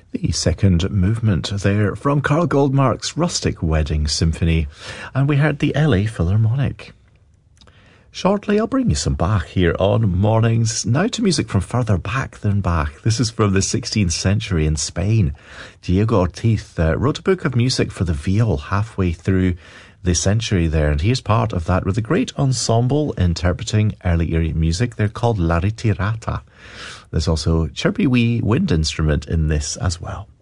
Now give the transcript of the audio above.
The second movement there from Carl Goldmark's Rustic Wedding Symphony, and we heard the LA Philharmonic. Shortly, I'll bring you some Bach here on Mornings. Now to music from further back than Bach. This is from the 16th century in Spain. Diego Ortiz wrote a book of music for the viol halfway through the century there, and here's part of that with a great ensemble interpreting early era music. They're called La Ritirata. There's also chirpy wee wind instrument in this as well.